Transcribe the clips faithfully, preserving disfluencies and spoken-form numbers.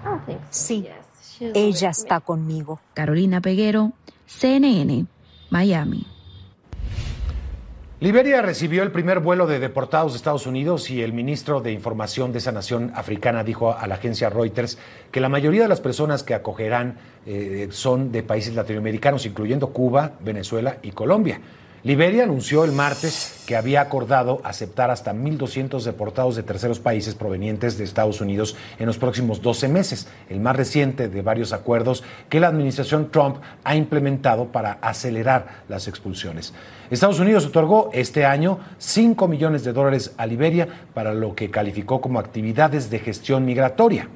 Sí, ella está conmigo. Carolina Peguero, C N N, Miami. Liberia recibió el primer vuelo de deportados de Estados Unidos y el ministro de Información de esa nación africana dijo a la agencia Reuters que la mayoría de las personas que acogerán eh, son de países latinoamericanos, incluyendo Cuba, Venezuela y Colombia. Liberia anunció el martes que había acordado aceptar hasta mil doscientos deportados de terceros países provenientes de Estados Unidos en los próximos doce meses, el más reciente de varios acuerdos que la administración Trump ha implementado para acelerar las expulsiones. Estados Unidos otorgó este año cinco millones de dólares a Liberia para lo que calificó como actividades de gestión migratoria.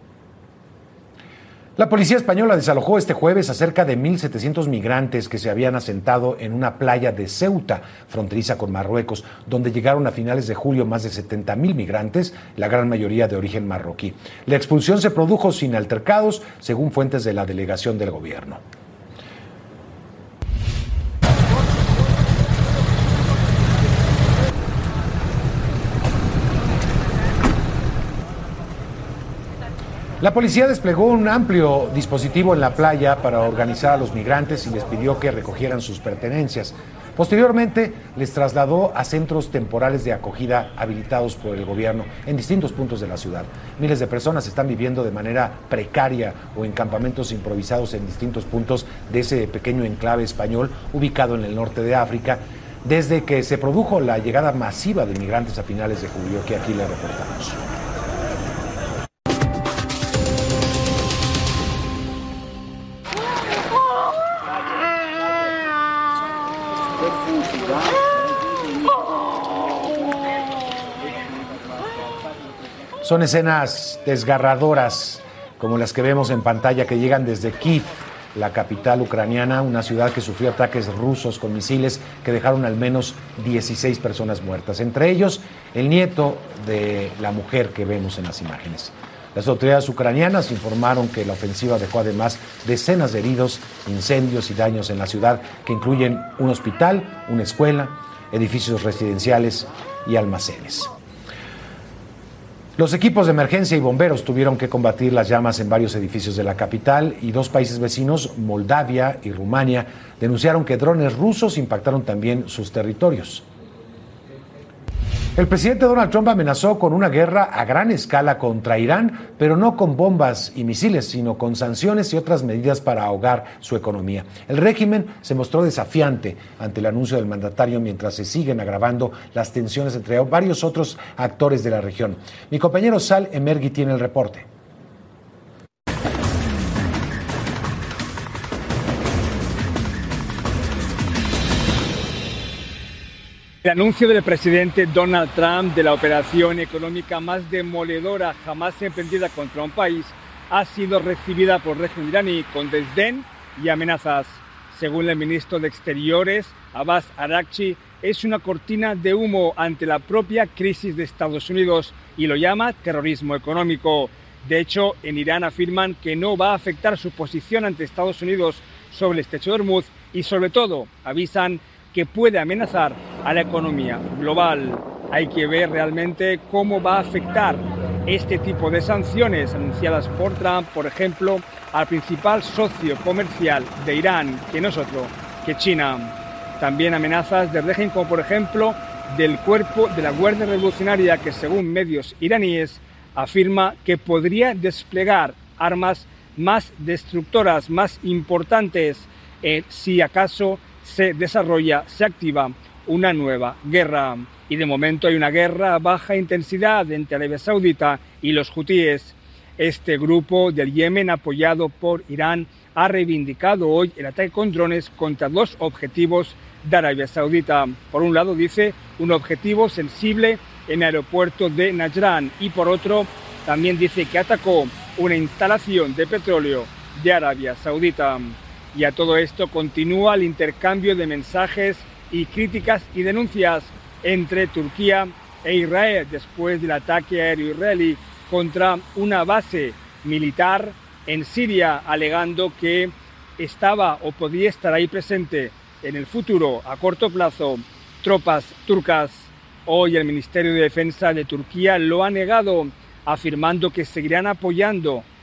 La policía española desalojó este jueves a cerca de mil setecientos migrantes que se habían asentado en una playa de Ceuta, fronteriza con Marruecos, donde llegaron a finales de julio más de setenta mil migrantes, la gran mayoría de origen marroquí. La expulsión se produjo sin altercados, según fuentes de la delegación del gobierno. La policía desplegó un amplio dispositivo en la playa para organizar a los migrantes y les pidió que recogieran sus pertenencias. Posteriormente, les trasladó a centros temporales de acogida habilitados por el gobierno en distintos puntos de la ciudad. Miles de personas están viviendo de manera precaria o en campamentos improvisados en distintos puntos de ese pequeño enclave español ubicado en el norte de África, desde que se produjo la llegada masiva de migrantes a finales de julio, que aquí le reportamos. Son escenas desgarradoras como las que vemos en pantalla que llegan desde Kiev, la capital ucraniana, una ciudad que sufrió ataques rusos con misiles que dejaron al menos dieciséis personas muertas, entre ellos el nieto de la mujer que vemos en las imágenes. Las autoridades ucranianas informaron que la ofensiva dejó además decenas de heridos, incendios y daños en la ciudad que incluyen un hospital, una escuela, edificios residenciales y almacenes. Los equipos de emergencia y bomberos tuvieron que combatir las llamas en varios edificios de la capital y dos países vecinos, Moldavia y Rumania, denunciaron que drones rusos impactaron también sus territorios. El presidente Donald Trump amenazó con una guerra a gran escala contra Irán, pero no con bombas y misiles, sino con sanciones y otras medidas para ahogar su economía. El régimen se mostró desafiante ante el anuncio del mandatario mientras se siguen agravando las tensiones entre varios otros actores de la región. Mi compañero Sal Emergui tiene el reporte. El anuncio del presidente Donald Trump de la operación económica más demoledora jamás emprendida contra un país ha sido recibida por el régimen iraní con desdén y amenazas. Según el ministro de Exteriores, Abbas Araghchi, es una cortina de humo ante la propia crisis de Estados Unidos y lo llama terrorismo económico. De hecho, en Irán afirman que no va a afectar su posición ante Estados Unidos sobre el estrecho de Hormuz y, sobre todo, avisan que puede amenazar a la economía global. Hay que ver realmente cómo va a afectar este tipo de sanciones anunciadas por Trump, por ejemplo, al principal socio comercial de Irán, que no es otro que China. También amenazas del régimen como, por ejemplo, del cuerpo de la Guardia Revolucionaria, que según medios iraníes afirma que podría desplegar armas más destructoras, más importantes, eh, si acaso se desarrolla, se activa una nueva guerra. Y de momento hay una guerra a baja intensidad entre Arabia Saudita y los hutíes. Este grupo del Yemen, apoyado por Irán, ha reivindicado hoy el ataque con drones contra dos objetivos de Arabia Saudita. Por un lado, dice, un objetivo sensible en el aeropuerto de Najran y por otro, también dice que atacó una instalación de petróleo de Arabia Saudita. Y a todo esto continúa el intercambio de mensajes y críticas y denuncias entre Turquía e Israel después del ataque aéreo israelí contra una base militar en Siria, alegando que estaba o podía estar ahí presente en el futuro, a corto plazo, tropas turcas. Hoy el Ministerio de Defensa de Turquía lo ha negado, afirmando que seguirán apoyando